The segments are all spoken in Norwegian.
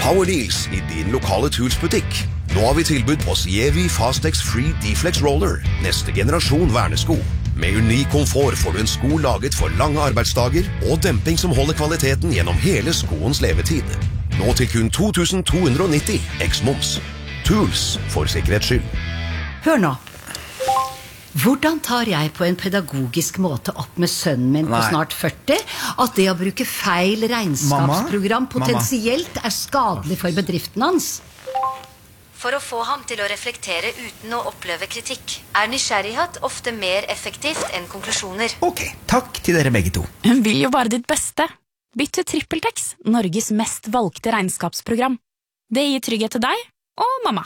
Power Deals i din lokale Tools-butikk. Nå har vi tilbud på Sievi Fastex Free Deflex Roller, neste generasjon vernesko. Med unik komfort får du en sko laget for lange arbeidsdager og demping som holder kvaliteten gjennom hele skoens levetid. Nå til kun 2290 eks-moms. Tools for sikkerhets skyld. Hør nå. Hvordan tar jeg på en pedagogisk måte opp med sønnen min på snart 40 at det å bruke feil regnskapsprogram potensielt er skadelig for bedriften hans? For å få ham til å reflektere uten å oppleve kritikk, er nysgjerrighet ofte mer effektivt enn konklusjoner. Ok, takk til dere begge to. Hun vil jo bare ditt beste. Bytt til TrippelTex, Norges mest valgte regnskapsprogram. Det gir trygghet til deg og mamma.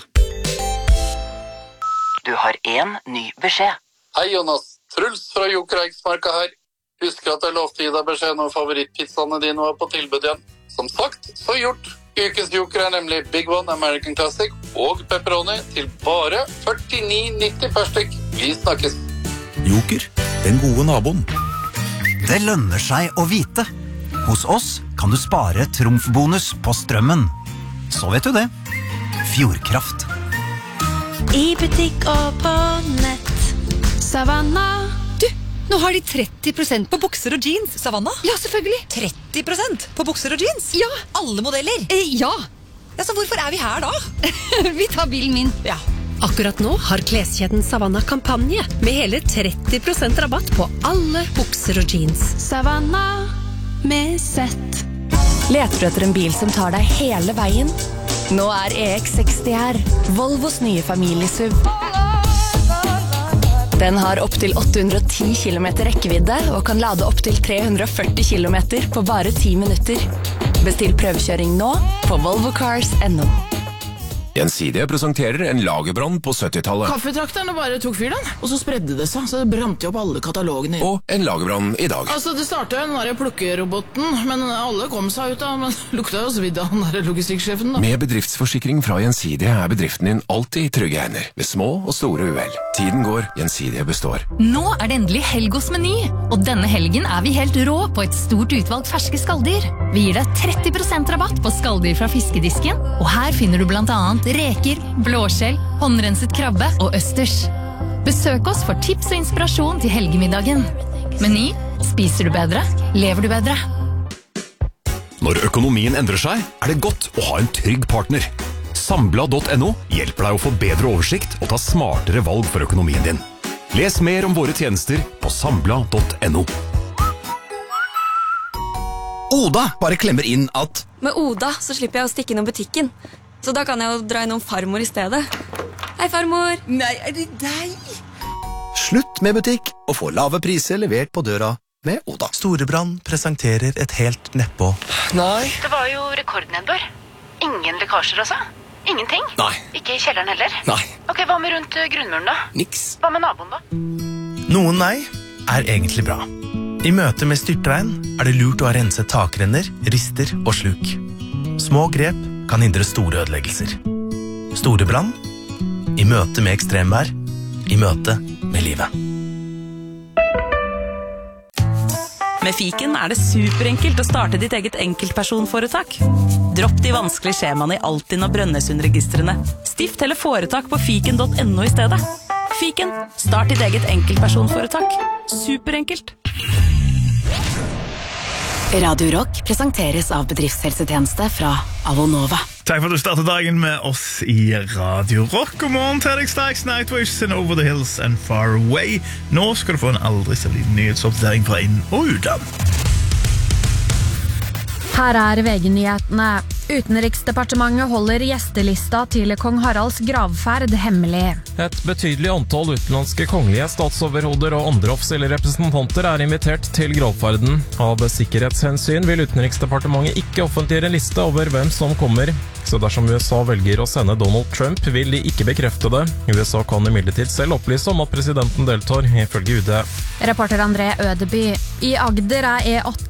Du har en ny beskjed. Hei Jonas, Truls fra Joker Eiksmarka her. Husker at jeg lovte å gi deg beskjed når favorittpizzaene dine var på tilbud igjen. Som sagt, så gjort. Ukens Joker er nemlig Big One American Classic og pepperoni til bare 49,90 per stykk. Vi snakkes. Joker, den gode naboen. Det lønner seg å vite. Hos oss kan du spare trumfbonus på strømmen. Så vet du det. Fjordkraft. I butikk og på nett. Savanna. Du, nå har de 30% på bukser og jeans. Savanna? Ja, selvfølgelig. 30% på bukser og jeans? Ja. Alle modeller? Ja. Ja, så hvorfor er vi her da? Vi tar bilen min. Ja. Akkurat nå har kleskjeden Savanna kampanje med hele 30% rabatt på alle bukser og jeans. Savanna med sett. Leter du etter en bil som tar deg hele veien? Nå er EX60 her, Volvos nye familiesuv. Den har opp til 810 km rekkevidde og kan lade opp til 340 km på bare 10 minutter. Bestill prøvekjøring nå på volvocars.no. Gjensidige presenterer en lagerbrann på 70-tallet. Kaffetrakterne bare tok fyr den, og så spredde det seg, så det brant jo opp alle katalogene. Og en lagerbrann i dag. Altså, det startet jo den der plukkeroboten, men alle kom seg ut av, men lukta jo svidd av den der logistikksjefen da. Med bedriftsforsikring fra Gjensidige er bedriften din alltid i trygge hender, ved små og store uhell. Tiden går, Gjensidige består. Nå er det endelig helg hos Meny, og denne helgen er vi helt rå på et stort utvalg ferske skalldyr. Vi gir deg 30% rabatt på skalldyr fra fiskedisken, og her finner du blant annet reker, blåskjell, håndrenset krabbe og østers. Besøk oss for tips og inspirasjon til helgemiddagen. Meny, spiser du bedre, lever du bedre. Når økonomien endrer seg, er det godt å ha en trygg partner. Sambla.no hjelper deg å få bedre oversikt og ta smartere valg for økonomien din. Les mer om våre tjenester på sambla.no. Oda bare klemmer inn at med Oda så slipper jeg å stikke innom butikken. Så da kan jeg jo dra innom farmor i stedet. Hei, farmor. Nei, er det deg? Slutt med butikk og få lave priser levert på døra med Oda. Storebrand presenterer et helt nedpå. Nei. Det var jo rekordnedbør. Ingen lekkasjer altså? Ingenting? Nei. Ikke i kjelleren heller? Nei. Ok, hva med rundt grunnmuren da? Niks. Hva med naboen da? Noen nei er egentlig bra. I møte med styrtregn er det lurt å ha renset takrenner, rister og sluk. Små grep kan hindre store ødeleggelser. Store brann, i møte med ekstremvær, i møte med livet. Med Fiken er det superenkelt å starte ditt eget enkeltpersonforetak. Dropp de vanskelige skjemaene i Altinn og Brønnøysundregistrene. Stift eller foretak på fiken.no i stedet. Fiken, start ditt eget enkeltpersonforetak. Superenkelt. Radio Rock presenteres av bedriftshelsetjeneste fra Avonova. Takk for at du startet dagen med oss i Radio Rock. God morgen til deg straks, Nightwish and Over the Hills and Far Away. Nå skal du få en aldri så liten nyhetsoppdatering fra inn- og utland. Her er VG-nyhetene. Utenriksdepartementet holder gjestelista til kong Haralds gravferd hemmelig. Et betydelig antall utenlandske kongelige statsoverhoder og andre offisielle representanter er invitert til gravferden. Av sikkerhetshensyn vil Utenriksdepartementet ikke offentliggjøre en liste over hvem som kommer. Så dersom USA velger å sende Donald Trump, vil de ikke bekrefte det. USA kan imidlertid selv opplyse om at presidenten deltar, ifølge UD. Reporter André Ødeby. I Agder er E8